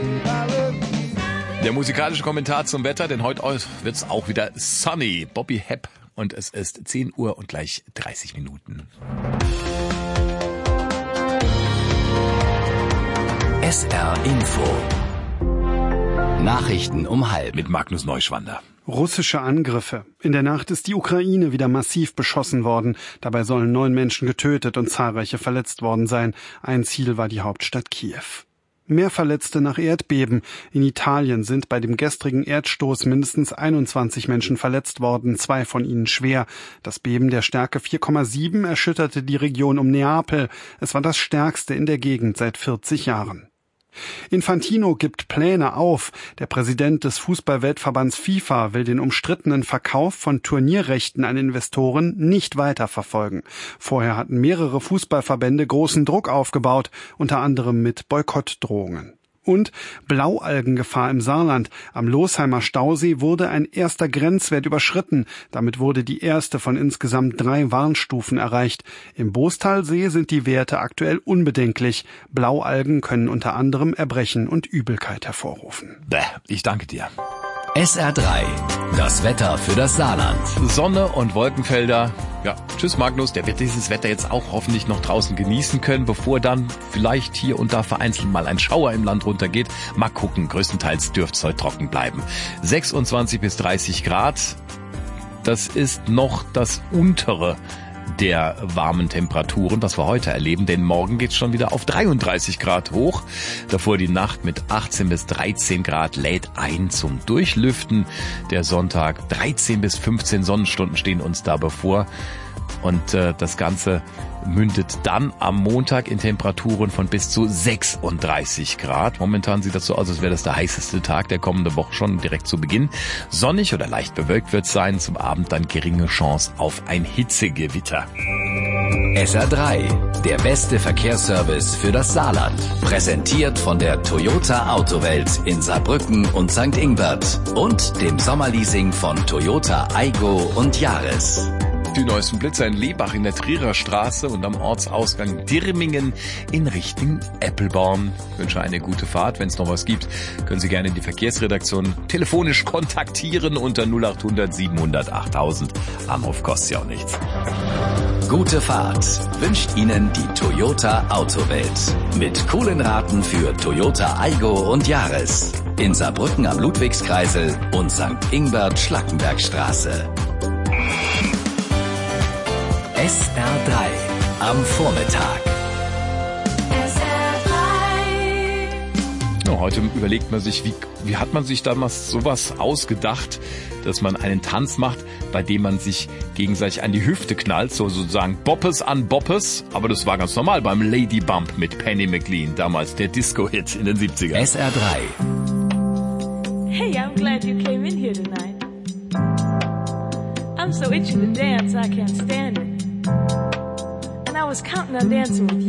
Der musikalische Kommentar zum Wetter, denn heute wird es auch wieder sunny. Bobby Hepp und es ist 10 Uhr und gleich 30 Minuten. SR Info. Nachrichten um halb. Mit Magnus Neuschwander. Russische Angriffe. In der Nacht ist die Ukraine wieder massiv beschossen worden. Dabei sollen 9 Menschen getötet und zahlreiche verletzt worden sein. Ein Ziel war die Hauptstadt Kiew. Mehr Verletzte nach Erdbeben. In Italien sind bei dem gestrigen Erdstoß mindestens 21 Menschen verletzt worden, 2 von ihnen schwer. Das Beben der Stärke 4,7 erschütterte die Region um Neapel. Es war das stärkste in der Gegend seit 40 Jahren. Infantino gibt Pläne auf. Der Präsident des Fußballweltverbands FIFA will den umstrittenen Verkauf von Turnierrechten an Investoren nicht weiterverfolgen. Vorher hatten mehrere Fußballverbände großen Druck aufgebaut, unter anderem mit Boykottdrohungen. Und Blaualgengefahr im Saarland. Am Losheimer Stausee wurde ein erster Grenzwert überschritten. Damit wurde die erste von insgesamt 3 Warnstufen erreicht. Im Boostalsee sind die Werte aktuell unbedenklich. Blaualgen können unter anderem Erbrechen und Übelkeit hervorrufen. Ich danke dir. SR3, das Wetter für das Saarland. Sonne und Wolkenfelder. Ja, tschüss Magnus, der wird dieses Wetter jetzt auch hoffentlich noch draußen genießen können, bevor dann vielleicht hier und da vereinzelt mal ein Schauer im Land runtergeht. Mal gucken, größtenteils dürfte es heute trocken bleiben. 26 bis 30 Grad, das ist noch das untere der warmen Temperaturen, was wir heute erleben, denn morgen geht's schon wieder auf 33 Grad hoch. Davor die Nacht mit 18 bis 13 Grad lädt ein zum Durchlüften. Der Sonntag 13 bis 15 Sonnenstunden stehen uns da bevor. Und das Ganze mündet dann am Montag in Temperaturen von bis zu 36 Grad. Momentan sieht das so aus, als wäre das der heißeste Tag der kommenden Woche schon direkt zu Beginn. Sonnig oder leicht bewölkt wird es sein, zum Abend dann geringe Chance auf ein Hitzegewitter. SR3, der beste Verkehrsservice für das Saarland. Präsentiert von der Toyota Autowelt in Saarbrücken und St. Ingbert und dem Sommerleasing von Toyota Aygo und Yaris. Die neuesten Blitzer in Lebach in der Trierer Straße und am Ortsausgang Dirmingen in Richtung Eppelborn. Ich wünsche eine gute Fahrt. Wenn es noch was gibt, können Sie gerne die Verkehrsredaktion telefonisch kontaktieren unter 0800 700 8000. Anruf kostet ja auch nichts. Gute Fahrt wünscht Ihnen die Toyota Autowelt. Mit coolen Raten für Toyota Aygo und Yaris. In Saarbrücken am Ludwigskreisel und St. Ingbert Schlackenbergstraße. SR3 am Vormittag. Ja, heute überlegt man sich, wie hat man sich damals sowas ausgedacht, dass man einen Tanz macht, bei dem man sich gegenseitig an die Hüfte knallt, so sozusagen Boppes an Boppes. Aber das war ganz normal beim Lady Bump mit Penny McLean, damals der Disco-Hit in den 70ern. SR3. Hey, I'm glad you came in here tonight. I'm so itchy to dance, I can't stand it. And I was counting on dancing with you.